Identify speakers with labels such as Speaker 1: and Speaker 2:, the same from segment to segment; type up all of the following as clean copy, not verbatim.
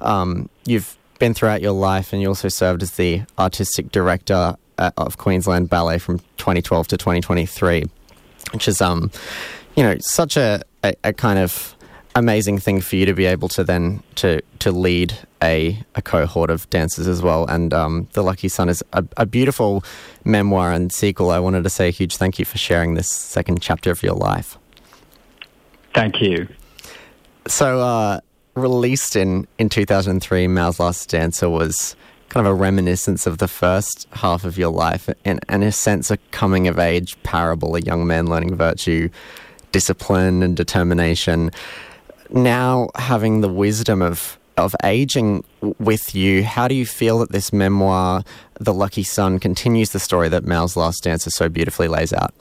Speaker 1: You've been throughout your life, and you also served as the artistic director of Queensland Ballet from 2012 to 2023, which is, such a kind of amazing thing for you to be able to then to lead a cohort of dancers as well. And The Lucky Son is a beautiful memoir and sequel. I wanted to say a huge thank you for sharing this second chapter of your life.
Speaker 2: Thank you.
Speaker 1: So, released in 2003, Mao's Last Dancer was kind of a reminiscence of the first half of your life, and in a sense a coming-of-age parable, a young man learning virtue, discipline and determination. Now, having the wisdom of aging with you, how do you feel that this memoir, The Lucky Son, continues the story that Mao's Last Dancer so beautifully lays out?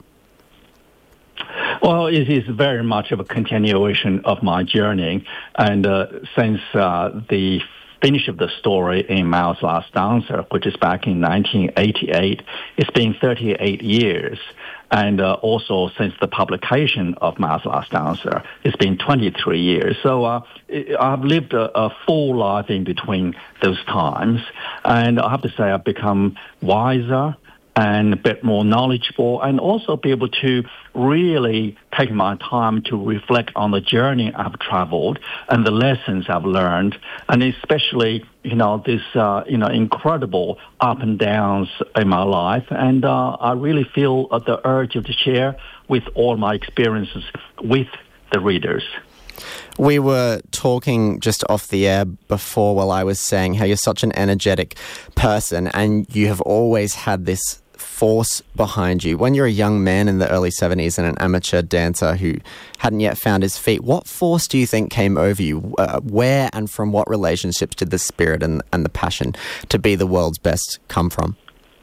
Speaker 2: Well, it is very much of a continuation of my journey. And since the finish of the story in Mao's Last Dancer, which is back in 1988, it's been 38 years. And also since the publication of Mao's Last Dancer, it's been 23 years. So I've lived a full life in between those times. And I have to say I've become wiser and a bit more knowledgeable, and also be able to really take my time to reflect on the journey I've traveled and the lessons I've learned, and especially, this, incredible up and downs in my life. And I really feel the urge to share with all my experiences with the readers.
Speaker 1: We were talking just off the air before while I was saying how you're such an energetic person and you have always had this force behind you. When you're a young man in the early 70s and an amateur dancer who hadn't yet found his feet, what force do you think came over you? Where and from what relationships did the spirit and the passion to be the world's best come from?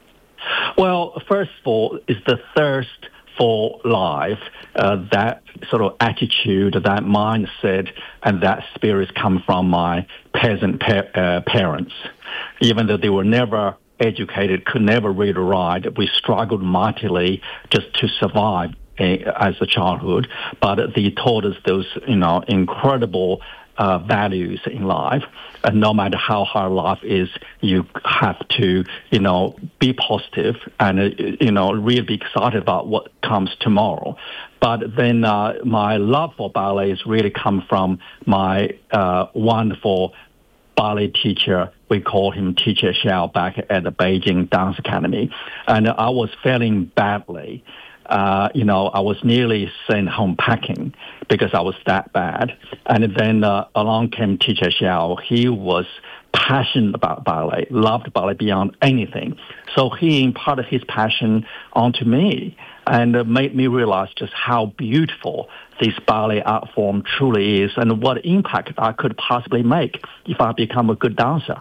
Speaker 2: Well, first of all, is the thirst for life, that sort of attitude, that mindset, and that spirit come from my peasant parents. Even though they were never educated, could never read or write, we struggled mightily just to survive as a childhood. But they taught us those, incredible values in life. And no matter how hard life is, you have to, be positive and, really be excited about what comes tomorrow. But then my love for ballet has really come from my wonderful ballet teacher. We call him Teacher Xiao back at the Beijing Dance Academy. And I was failing badly. I was nearly sent home packing because I was that bad. And then along came Teacher Xiao. He was passionate about ballet, loved ballet beyond anything. So he imparted his passion onto me and made me realize just how beautiful this ballet art form truly is and what impact I could possibly make if I become a good dancer.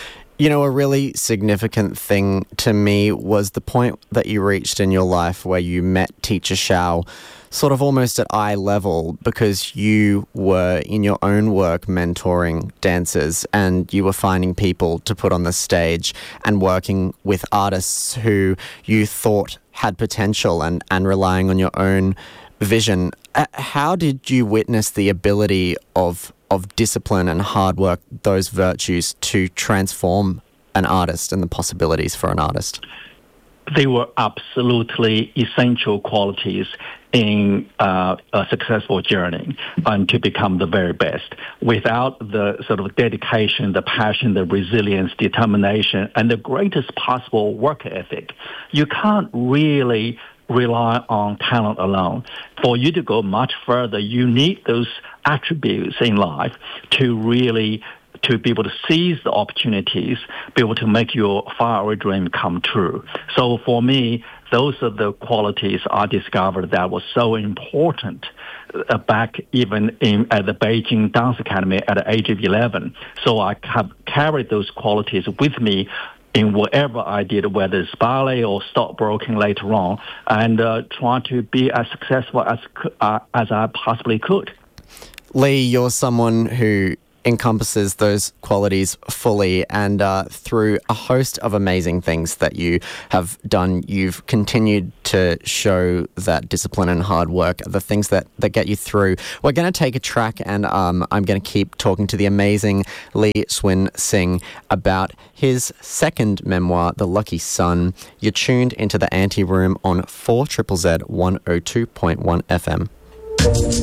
Speaker 1: A really significant thing to me was the point that you reached in your life where you met Teacher Xiao sort of almost at eye level, because you were in your own work mentoring dancers and you were finding people to put on the stage and working with artists who you thought had potential and relying on your own vision. How did you witness the ability of discipline and hard work, those virtues, to transform an artist and the possibilities for an artist?
Speaker 2: They were absolutely essential qualities in a successful journey and to become the very best. Without the sort of dedication, the passion, the resilience, determination, and the greatest possible work ethic, you can't really rely on talent alone. For you to go much further, you need those attributes in life to really to be able to seize the opportunities, be able to make your faraway dream come true. So for me, those are the qualities I discovered that was so important back even at the Beijing Dance Academy at the age of 11. So I have carried those qualities with me in whatever I did, whether it's ballet or stockbroking later on, and trying to be as successful as I possibly could.
Speaker 1: Lee, you're someone who encompasses those qualities fully, and through a host of amazing things that you have done, you've continued to show that discipline and hard work are the things that get you through. We're going to take a track, and I'm going to keep talking to the amazing Lee Swin Sing about his second memoir, The Lucky Son. You're tuned into the Anteroom on 4ZZZ 102.1 FM.